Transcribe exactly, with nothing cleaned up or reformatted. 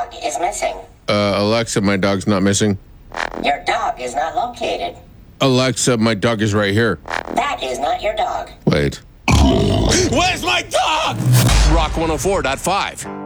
dog is missing. Uh, Alexa, my dog's not missing. Your dog is not located. Alexa, my dog is right here. That is not your dog. Wait. Where's my dog? Rock one oh four point five.